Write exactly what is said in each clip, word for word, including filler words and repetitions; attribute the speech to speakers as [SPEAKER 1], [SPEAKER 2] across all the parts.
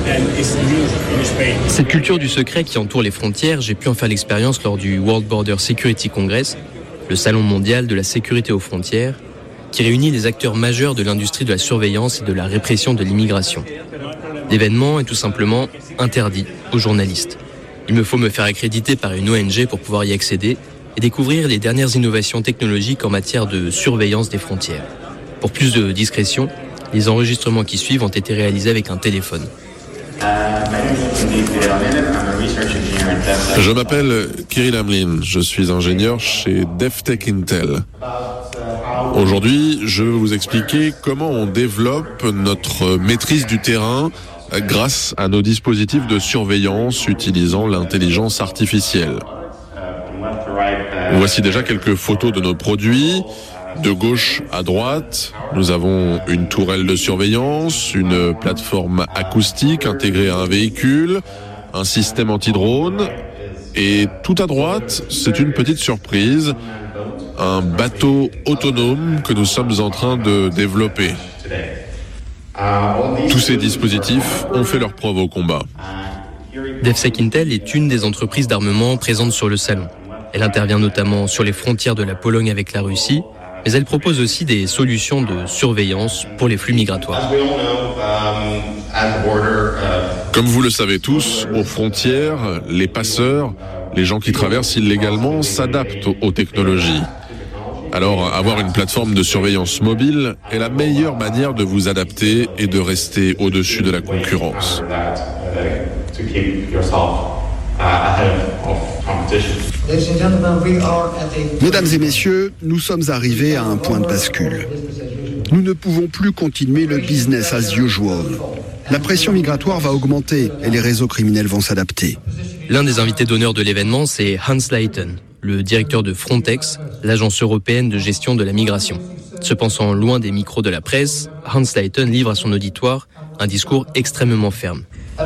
[SPEAKER 1] Cette culture du secret qui entoure les frontières, j'ai pu en faire l'expérience lors du World Border Security Congress, le salon mondial de la sécurité aux frontières, qui réunit les acteurs majeurs de l'industrie de la surveillance et de la répression de l'immigration. L'événement est tout simplement interdit aux journalistes. Il me faut me faire accréditer par une O N G pour pouvoir y accéder et découvrir les dernières innovations technologiques en matière de surveillance des frontières. Pour plus de discrétion, les enregistrements qui suivent ont été réalisés avec un téléphone.
[SPEAKER 2] Je m'appelle Kirill Hamlin, je suis ingénieur chez DevTech Intel. Aujourd'hui, je vais vous expliquer comment on développe notre maîtrise du terrain grâce à nos dispositifs de surveillance utilisant l'intelligence artificielle. Voici déjà quelques photos de nos produits. De gauche à droite, nous avons une tourelle de surveillance, une plateforme acoustique intégrée à un véhicule, un système anti-drone. Et tout à droite, c'est une petite surprise, un bateau autonome que nous sommes en train de développer. Tous ces dispositifs ont fait leur preuve au combat.
[SPEAKER 1] DevSec Intel est une des entreprises d'armement présentes sur le salon. Elle intervient notamment sur les frontières de la Pologne avec la Russie, mais elle propose aussi des solutions de surveillance pour les flux migratoires.
[SPEAKER 2] Comme vous le savez tous, aux frontières, les passeurs, les gens qui traversent illégalement s'adaptent aux technologies. Alors, avoir une plateforme de surveillance mobile est la meilleure manière de vous adapter et de rester au-dessus de la concurrence.
[SPEAKER 3] Mesdames et messieurs, nous sommes arrivés à un point de bascule. Nous ne pouvons plus continuer le business as usual. La pression migratoire va augmenter et les réseaux criminels vont s'adapter.
[SPEAKER 1] L'un des invités d'honneur de l'événement, c'est Hans Leiten, le directeur de Frontex, l'agence européenne de gestion de la migration. Se pensant loin des micros de la presse, Hans Leiten livre à son auditoire un discours extrêmement ferme.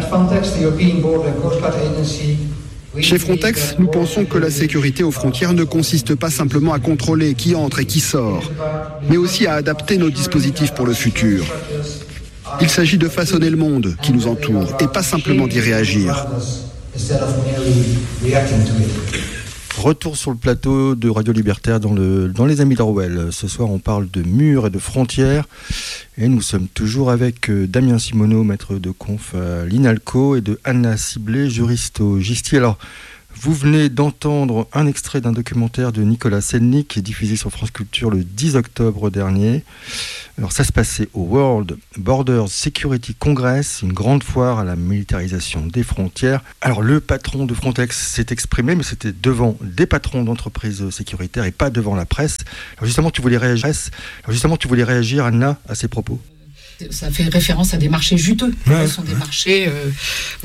[SPEAKER 3] Chez Frontex, nous pensons que la sécurité aux frontières ne consiste pas simplement à contrôler qui entre et qui sort, mais aussi à adapter nos dispositifs pour le futur. Il s'agit de façonner le monde qui nous entoure et pas simplement d'y réagir.
[SPEAKER 4] Retour sur le plateau de Radio Libertaire dans, le, dans les Amis d'Orwell. Ce soir, on parle de murs et de frontières. Et nous sommes toujours avec Damien Simoneau, maître de conf à l'INALCO, et de Anna Ciblé, juriste au Gistier. Alors, vous venez d'entendre un extrait d'un documentaire de Nicolas Selnick qui est diffusé sur France Culture le dix octobre dernier. Alors ça se passait au World Border Security Congress, une grande foire à la militarisation des frontières. Alors le patron de Frontex s'est exprimé, mais c'était devant des patrons d'entreprises sécuritaires et pas devant la presse. Alors justement, tu voulais réagir, Alors justement, tu voulais réagir, Anna, à ces propos.
[SPEAKER 5] Ça fait référence à des marchés juteux.
[SPEAKER 4] Ouais.
[SPEAKER 5] Ce sont des marchés... Euh